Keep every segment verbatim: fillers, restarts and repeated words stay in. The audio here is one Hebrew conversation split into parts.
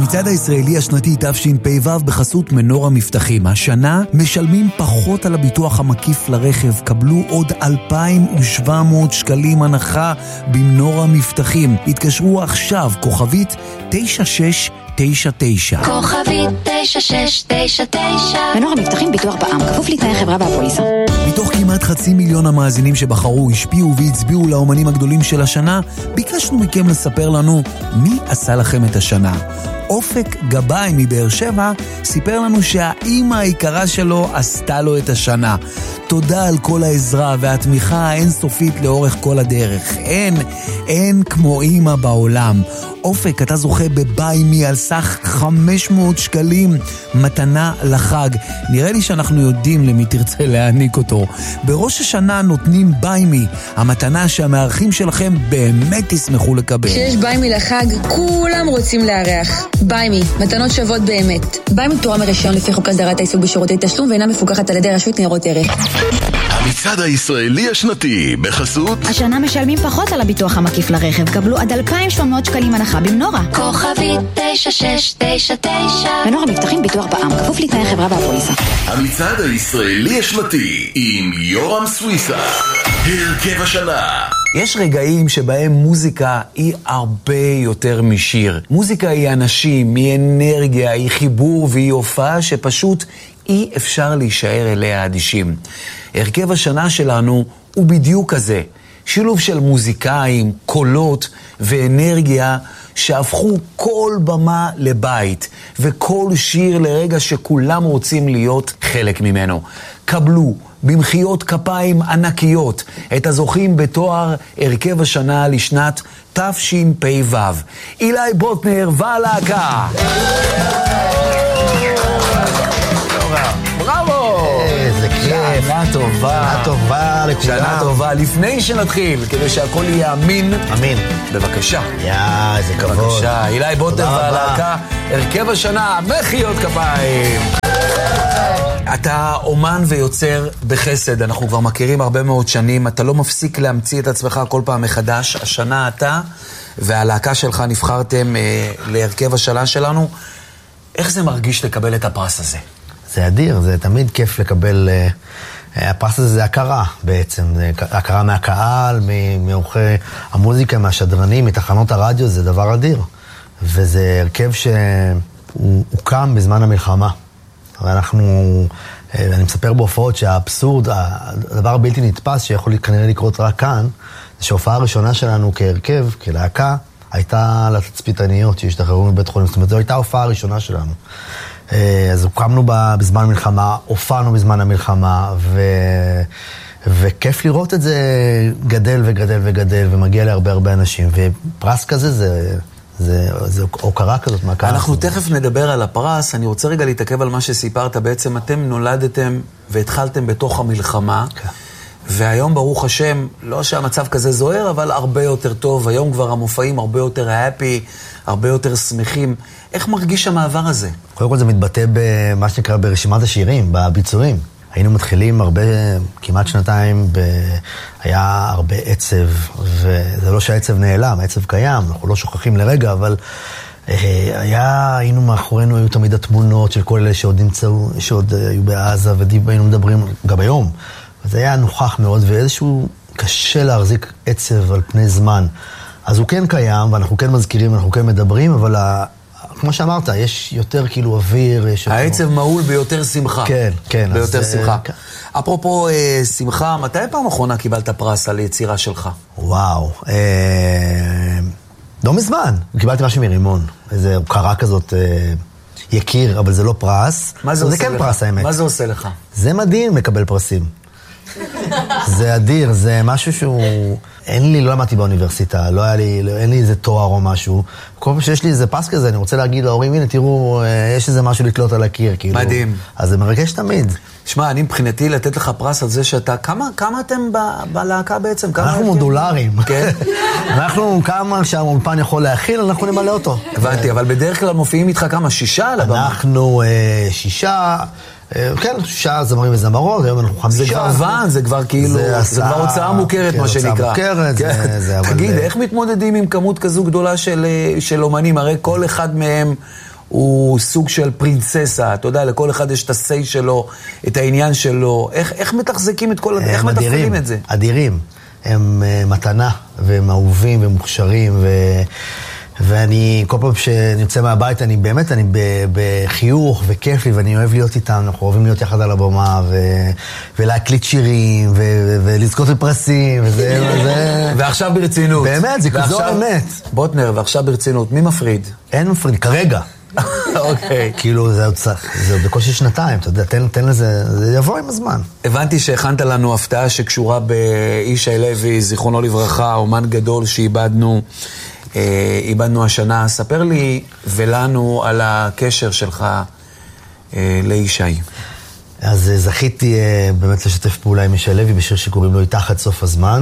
המצעד הישראלי השנתי תשפ"ו בחסות מנורה מבטחים. השנה משלמים פחות על הביטוח המקיף לרכב. קבלו עוד אלפיים ושבע מאות שקלים הנחה במנורה מבטחים. התקשרו עכשיו, כוכבית תשע שש תשע תשע. כוכבית תשע שש תשע תשע. מנורה מבטחים, ביטוח בע"מ, כפוף לתנאי החברה והפוליסה. מתוך כמעט חצי מיליון המאזינים שבחרו, השפיעו והצביעו לאומנים הגדולים של השנה, ביקשנו מכם לספר לנו מי עשה לכם את השנה. אופק גבאי מבאר שבע סיפר לנו שהאימא היקרה שלו עשתה לו את השנה. תודה על כל העזרה והתמיכה האינסופית לאורך כל הדרך. אין, אין כמו אימא בעולם. אופק, אתה זוכה בביימי על סך חמש מאות שקלים מתנה לחג. נראה לי שאנחנו יודעים למי תרצה להעניק אותו. בראש השנה נותנים ביימי, המתנה שהמארחים שלכם באמת תשמחו לקבל. כשיש ביימי לחג, כולם רוצים לארח. ביימי, מתנות שוות באמת. ביימי פטורה מרישיון לפי חוק הסדרת העיסוק בשירותי תשלום ואינה מפוקחת על ידי רשות ניירות ערך. המצעד הישראלי השנתי בחסות השנה משלמים פחות על הביטוח המקיף לרכב. קבלו עד אלפיים ושבע מאות שקלים הנחה במנורה. כוכבית תשע שש תשע תשע. מנורה מבטחים, ביטוח בע"מ, כפוף לתנאי החברה והפוליסה. המצעד הישראלי השנתי עם יורם סוויסה. הרכב השנה. יש רגעים שבהם מוזיקה היא הרבה יותר משיר. מוזיקה היא אנשים, היא אנרגיה, היא חיבור והיא הופעה שפשוט אי אפשר להישאר אליה אדישים. הרכב השנה שלנו הוא בדיוק כזה. שילוב של מוזיקאים, קולות ואנרגיה שהפכו כל במה לבית וכל שיר לרגע שכולם רוצים להיות חלק ממנו. קבלו במחיאות כפיים ענקיות את הזוכים בתואר הרכב השנה לשנת תשפ"ו. אילי בוטנר והלהקה. בראבו! איזה כיף. שנה טובה. שנה טובה לכולם. שנה טובה. לפני שנתחיל, כדי שהכל יהיה אמין. אמין. בבקשה. יא, איזה כבוד. בבקשה. אילי בוטנר והלהקה. הרכב השנה, מחיאות כפיים. אתה אומן ויוצר בחסד, אנחנו כבר מכירים הרבה מאוד שנים, אתה לא מפסיק להמציא את עצמך כל פעם מחדש. השנה אתה והלהקה שלך נבחרתם אה, להרכב השנה שלנו. איך זה מרגיש לקבל את הפרס הזה? זה אדיר, זה תמיד כיף לקבל, אה, הפרס הזה זה הכרה בעצם, זה הכרה מהקהל, מעורכי המוזיקה, מהשדרנים, מתחנות הרדיו, זה דבר אדיר. וזה הרכב שהוא קם בזמן המלחמה. ואנחנו, אני מספר בהופעות שהאבסורד, הדבר הבלתי נתפס שיכול כנראה לקרות רק כאן, זה שההופעה הראשונה שלנו כהרכב, כלהקה, הייתה לתצפיתניות שהשתחררו מבית חולים. זאת אומרת, זו הייתה ההופעה הראשונה שלנו. אז הוקמנו בזמן המלחמה, הופענו בזמן המלחמה, ו... וכיף לראות את זה גדל וגדל וגדל, ומגיע להרבה הרבה אנשים. ופרס כזה זה... זה, זה הוקרה כזאת מהקהל. אנחנו תכף נדבר על הפרס, אני רוצה רגע להתעכב על מה שסיפרת. בעצם אתם נולדתם והתחלתם בתוך המלחמה, okay. והיום ברוך השם, לא שהמצב כזה זוהר, אבל הרבה יותר טוב. היום כבר המופעים הרבה יותר happy, הרבה יותר שמחים. איך מרגיש המעבר הזה? קודם כל זה מתבטא במה שנקרא ברשימת השירים, בביצועים. היינו מתחילים הרבה, כמעט שנתיים, ב... היה הרבה עצב, וזה לא שהעצב נעלם, העצב קיים, אנחנו לא שוכחים לרגע, אבל אה, היה, היינו מאחורינו, היו תמיד התמונות של כל אלה שעוד נמצאו, שעוד היו בעזה, והיינו מדברים גם היום. וזה היה נוכח מאוד, ואיזשהו קשה להחזיק עצב על פני זמן. אז הוא כן קיים, ואנחנו כן מזכירים, אנחנו כן מדברים, אבל ה... כמו שאמרת, יש יותר כאילו אוויר. העצב יותר... מעול ביותר שמחה. כן, כן. ביותר אז, שמחה. כן. אפרופו אה, שמחה, מתי פעם אחרונה קיבלת פרס על יצירה שלך? וואו. אה, לא מזמן. קיבלתי משהו מרימון. איזו הוקרה כזאת אה, יקיר, אבל זה לא פרס. מה זה, זה עושה כן לך? פרס, האמת. מה זה עושה לך? זה מדהים לקבל פרסים. זה אדיר, זה משהו שהוא... אין לי, לא למדתי באוניברסיטה, לא היה לי, לא, אין לי איזה תואר או משהו. כל פעם שיש לי איזה פס כזה, אני רוצה להגיד להורים, הנה, תראו, יש איזה משהו לתלות על הקיר, כאילו. מדהים. אז זה מרגש תמיד. שמע, אני מבחינתי לתת לך פרס על זה שאתה, כמה, כמה אתם ב, בלהקה בעצם? כמה אנחנו מודולרים. כן? אנחנו, כמה שהאולפן יכול להכיל, אנחנו נמלא אותו. הבנתי, אבל בדרך כלל מופיעים איתך כמה? שישה על הבמה? אנחנו אה, שישה... כן, שישה זמרים וזמרות, היום אנחנו חמישה. זה כבר ואן, זה כבר כאילו, זה כבר הוצאה מוכרת, מה שנקרא. הוצאה מוכרת, זה... תגיד, איך מתמודדים עם כמות כזו גדולה של אומנים? הרי כל אחד מהם הוא סוג של פרינססה, אתה יודע, לכל אחד יש את הסי שלו, את העניין שלו. איך, איך מתחזקים את כל, איך מתפעלים את זה? אדירים. הם uh, מתנה, והם אהובים ומוכשרים, ו... ואני, כל פעם שאני יוצא מהבית, אני באמת, אני בחיוך וכיף לי, ואני אוהב להיות איתם, אנחנו אוהבים להיות יחד על הבמה, ו... ולהקליט שירים, ו... ולזכות בפרסים, וזה, וזה... ועכשיו ברצינות. באמת, זה כזו האמת. בוטנר, ועכשיו ברצינות, מי מפריד? אין מפריד, כרגע. אוקיי. כאילו, זה עוד צריך, זה עוד בקושי שנתיים, אתה יודע, תן, תן לזה, זה יבוא עם הזמן. הבנתי שהכנת לנו הפתעה שקשורה בישי לוי, זיכרונו לברכה, אומן גדול שאיבדנו, אה, איבדנו השנה. ספר לי ולנו על הקשר שלך אה, לישי. אז זכיתי אה, באמת לשתף פעולה עם ישי לוי בשיר שקוראים לו איתך עד סוף הזמן.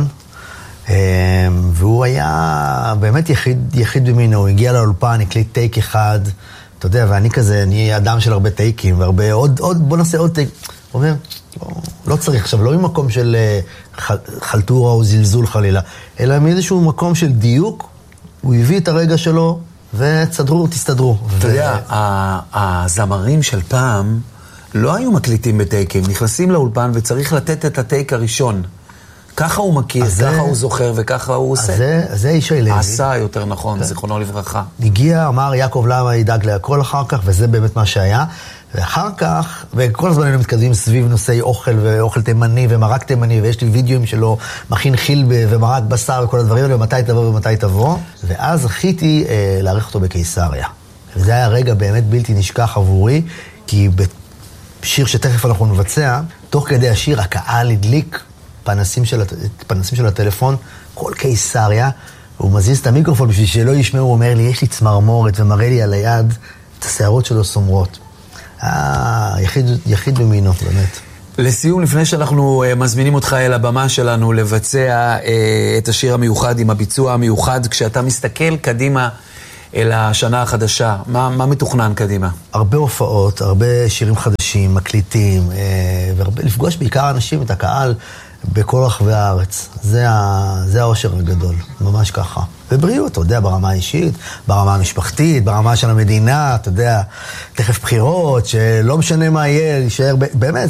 והוא היה באמת יחיד, יחיד במינו, הוא הגיע לאולפן, הקליט טייק אחד, אתה יודע, ואני כזה, אני אדם של הרבה טייקים, והרבה, עוד, עוד, בוא נעשה עוד טייק. הוא אומר, לא, לא צריך עכשיו, לא ממקום של חל, חלטורה או זלזול חלילה, אלא מאיזשהו מקום של דיוק, הוא הביא את הרגע שלו, וצדרו, תסתדרו. אתה יודע, הזמרים של פעם לא היו מקליטים בטייקים, נכנסים לאולפן וצריך לתת את הטייק הראשון. ככה הוא מכיר, ככה הוא זוכר וככה הוא עושה. זה, זה ישי לוי. עשה יותר נכון, זיכרונו לברכה. הגיע, אמר יעקב למה ידאג להכל אחר כך, וזה באמת מה שהיה. ואחר כך, וכל הזמן היינו מתקדמים סביב נושאי אוכל ואוכל תימני ומרק תימני, ויש לי וידאוים שלו, מכין חילבה ומרק בשר וכל הדברים האלה, ומתי תבוא ומתי תבוא. ואז זכיתי אה, להעריך אותו בקיסריה. וזה היה רגע באמת בלתי נשכח עבורי, כי בשיר שתכף אנחנו נבצע, תוך כדי השיר הקהל הדליק פנסים של, פנסים של הטלפון, כל קיסריה, הוא מזיז את המיקרופון בשביל שלא ישמעו, הוא אומר לי, יש לי צמרמורת, ומראה לי על היד את השערות שלו סומרות. אה, יחיד, יחיד במינו, באמת. לסיום, לפני שאנחנו uh, מזמינים אותך אל הבמה שלנו לבצע uh, את השיר המיוחד עם הביצוע המיוחד, כשאתה מסתכל קדימה אל השנה החדשה, מה, מה מתוכנן קדימה? הרבה הופעות, הרבה שירים חדשים, מקליטים, אה, והרבה, לפגוש בעיקר אנשים, את הקהל, בכל רחבי הארץ. זה, ה, זה האושר הגדול, ממש ככה. ובריאות, אתה יודע, ברמה האישית, ברמה המשפחתית, ברמה של המדינה, אתה יודע, תכף בחירות, שלא משנה מה יהיה, להישאר, באמת,